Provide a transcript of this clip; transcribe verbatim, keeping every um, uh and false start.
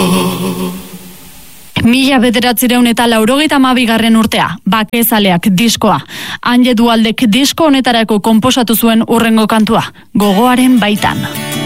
Mila bederatzireun eta laurogeita hamabigarren urtea, Bakezaleak diskoa. Anje Dualdek disko honetarako konposatu zuen urrengo kantua, Gogoaren baitan.